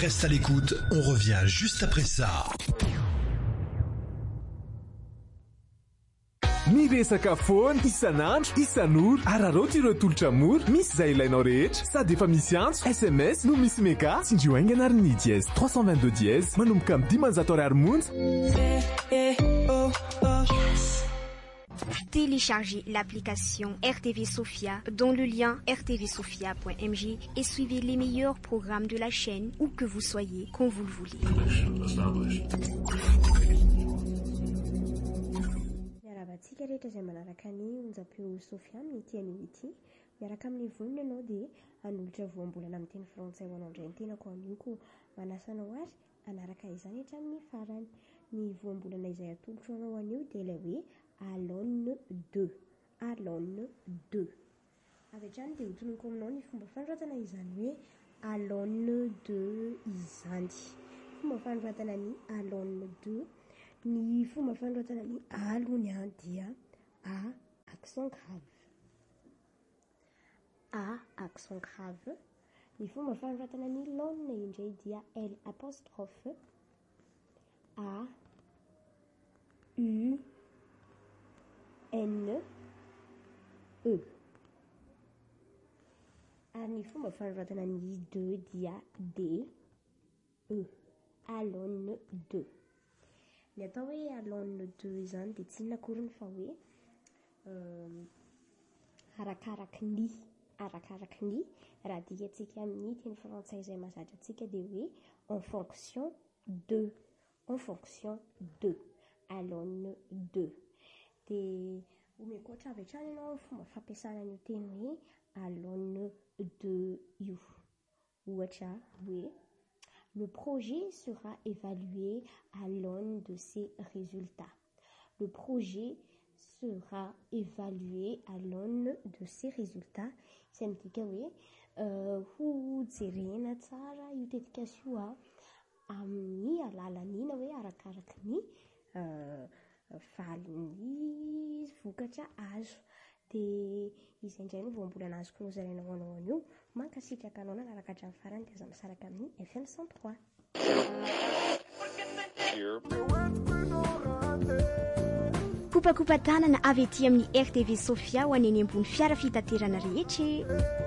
Reste à l'écoute, on revient juste après ça. Miresaka phone isanandro isan'ora araroty ireo tolotra mora misy izay ilainao rehetra sady efa misy antso sms no misy meka tsindrio aingana ary ny dièse 322 dièse manomboka amin'ny 10,000 monja. Téléchargez l'application RTV Sophia dont le lien rtvsophia.mg et suivez les meilleurs programmes de la chaîne où que vous soyez quand vous le voulez. Miarabantsika rehetra izay manaraka ny onjam-peo Sophia amin'ny tianio ity miaraka amin'ny vonina ianao dia hanolotra voambolana amin'ny teny frantsay ho anao indray ny tenako amin'io koa manasanao ary anaraka izany hatramin'ny farany ny voambolana izay atolotra anao anio dia ilay hoe Alone 2 Alone 2 avy hatrany dia hotononiko aminao ny fomba fanoratana izany hoe Alone 2 izany fomba fanoratana ny Alone 2 ny fomba fanoratana ny alony dia A accent grave A accent grave ny fomba fanoratana ny lone indray dia L apostrophe A U N E ary ny fomba fanoratana ny 2 dia D E Alone 2 ny atao hoe Alone 2 izany dia tsy nakoriny fa hoe arakaraky ny raha dikantsika amin'ny teny frantsay izay mazatra antsika dia hoe en fonction de Alone 2 dia omeko ohatra avy hatrany ianao fomba fampiasana an'io teny hoe Alone 2 io ohatra hoe le projet sera évalué à l'aune de ses résultats. Le projet sera évalué à l'aune de ses résultats. C'est midika hoe ho jerena tsara io tetikasa io amin'ny alalan'ny na hoe arakaraky ny valiny vokatra azo dia izay indray no voambolana azoko nozaraina ho anao anio mankasitraka anao nanaraka hatramin'ny farany dia aza misaraka amin'ny FM 103 kopakopa tanana avy ety amin'ny RTV Sophia ho aneny ambony fiara fitaterana rehetra